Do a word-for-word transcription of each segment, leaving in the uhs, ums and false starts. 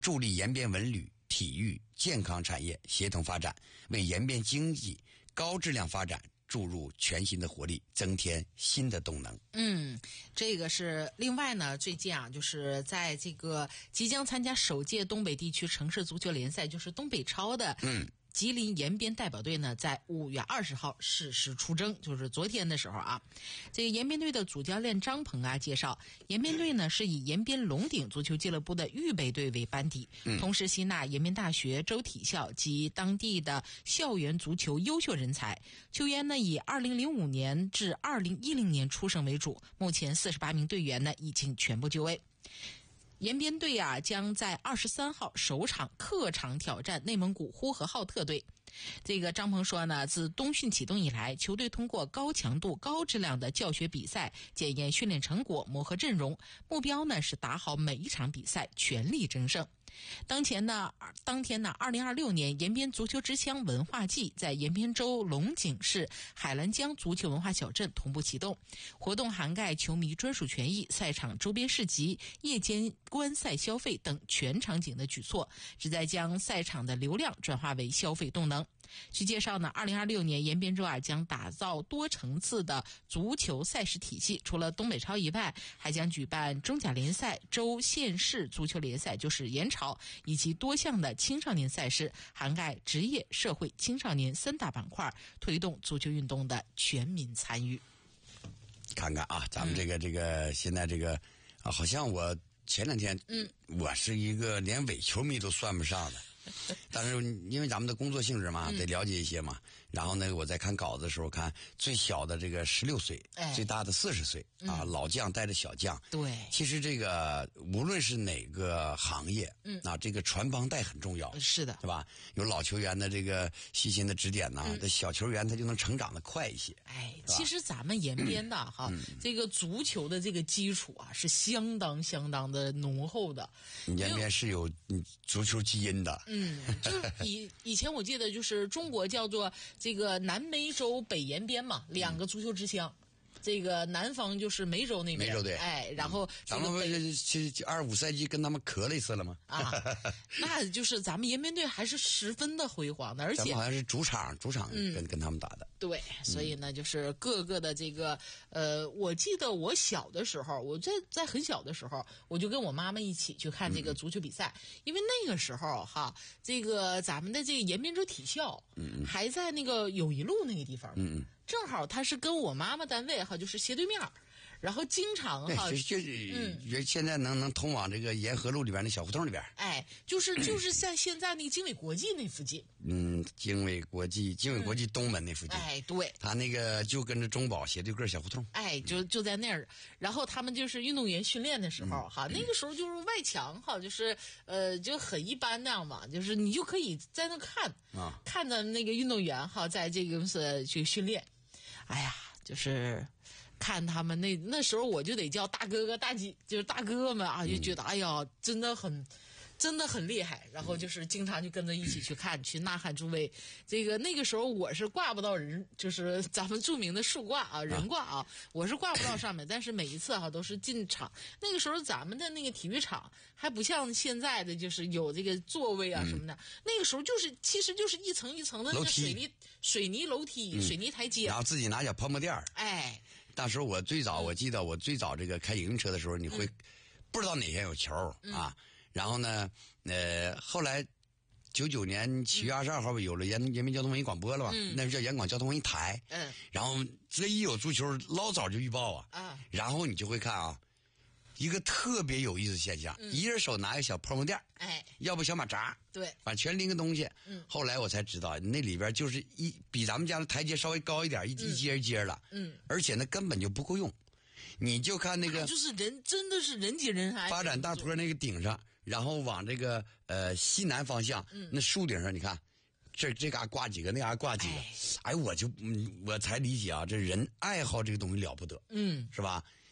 助力延边文旅、体育、健康产业协同发展，为延边经济高质量发展注入全新的活力，增添新的动能。 嗯，这个是另外呢，最近啊，就是在这个即将参加首届东北地区城市足球联赛，就是东北超的，嗯。吉林延边代表队呢，在五月二十号适时出征，就是昨天的时候啊。这个延边队的主教练张鹏啊介绍，延边队呢是以延边龙鼎足球俱乐部的预备队为班底，嗯、同时吸纳延边大学、州体校及当地的校园足球优秀人才。球员呢以二零零五年至二零一零年出生为主，目前四十八名队员呢已经全部就位。延边队啊，将在二十三号首场客场挑战内蒙古呼和浩特队。这个张鹏说呢，自冬训启动以来，球队通过高强度、高质量的教学比赛，检验训练成果，磨合阵容，目标呢是打好每一场比赛，全力争胜。当前呢，当天呢，二零二六年延边足球之乡文化季在延边州龙井市海兰江足球文化小镇同步启动，活动涵盖球迷专属权益、赛场周边市集、夜间观赛消费等全场景的举措，旨在将赛场的流量转化为消费动能。据介绍呢，二零二六年延边州啊将打造多层次的足球赛事体系，除了东北超以外，还将举办中甲联赛、州县市足球联赛，就是延超，以及多项的青少年赛事，涵盖职业、社会、青少年三大板块，推动足球运动的全民参与。 看看啊，咱们这个、嗯、这个现在这个啊，好像我前两天，嗯，我是一个连伪球迷都算不上的。但是因为咱们的工作性质嘛， 嗯、 得了解一些嘛。然后呢，我在看稿子的时候，看最小的这个十六岁，哎、最大的四十岁啊，嗯、老将带着小将。 对， 其实这个无论是哪个行业，嗯，啊，这个传帮带很重要。 是的， 对吧？有老球员的这个细心的指点呐，这、嗯、小球员他就能成长的快一些。 哎，其实咱们延边的哈、嗯，这个足球的这个基础啊，是相当相当的浓厚的。 延边是有足球基因的。 嗯，就是以以前我记得就是中国叫做这个南梅州北延边嘛，两个足球之乡。嗯，这个南方就是梅州那边， 梅州队， 哎，然后这个咱们这二十五赛季跟他们磕了一次了吗？ 啊，那就是咱们延边队还是十分的辉煌的，而且咱们好像是主场，主场跟、嗯、跟他们打的。 对，所以呢，就是各个的这个呃，我记得我小的时候，我在在很小的时候，我就跟我妈妈一起去看这个足球比赛，嗯、因为那个时候哈，这个咱们的这个延边州体校，嗯，还在那个友谊路那个地方，嗯。正好他是跟我妈妈单位哈，就是斜对面，然后经常哈， 就嗯，现在能能通往这个沿河路里边那小胡同里边， 哎，就是就是在现在那个经纬国际那附近， 嗯，经纬国际经纬国际东门那附近， 嗯、哎，对， 他那个就跟着中保斜对个小胡同， 哎，就就在那儿，然后他们就是运动员训练的时候、嗯、哈，那个时候就是外墙哈，就是呃就很一般那样嘛，就是你就可以在那看啊，看着那个运动员哈，在这个是去训练。哎呀，就是看他们那那时候，我就得叫大哥哥、大姐，就是大哥哥们啊，就觉得、嗯、哎呀，真的很，真的很厉害。然后就是经常就跟着一起去看，去呐喊助威。这个那个时候我是挂不到人，就是咱们著名的树挂啊，人挂啊，我是挂不到上面。但是每一次哈、啊、都是进场。那个时候咱们的那个体育场还不像现在的，就是有这个座位啊什么的。嗯、那个时候就是其实就是一层一层的那个水泥水泥楼梯、嗯、水泥台阶， 然后自己拿小泡沫垫儿。 哎。 那时候我最早，我记得我最早这个开营运车的时候，你会、嗯、不知道哪天有球、嗯、啊。然后呢，呃，后来九九年七月二十二号有了延延边交通文艺广播了吧？嗯、那是叫延广交通文艺台。嗯。然后这一有足球，老早就预报啊。啊。然后你就会看啊，一个特别有意思的现象，嗯、一人手拿一个小泡沫垫，哎，要不小马扎。 对， 反正全拎个东西。嗯，后来我才知道，那里边就是一比咱们家的台阶稍微高一点，一、嗯、一阶一阶了。嗯，而且那根本就不够用，你就看那个， 就是人真的是人挤人海。 发展大坡那个顶上，然后往这个呃西南方向，嗯、那树顶上，你看这这嘎挂几个，那嘎挂几个，哎，哎我就嗯我才理解啊，这人爱好这个东西了不得，嗯，是吧？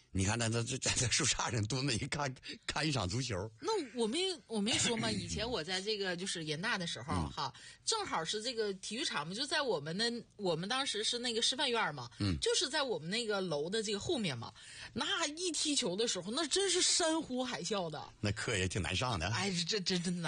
你看那那这站在树杈上蹲着一看看一场足球。 那我没我没说嘛，以前我在这个就是严大的时候、嗯、哈，正好是这个体育场嘛，就在我们的我们当时是那个师范院嘛，嗯，就是在我们那个楼的这个后面嘛。那一踢球的时候，那真是山呼海啸的， 那课也挺难上的。 哎，这这真的。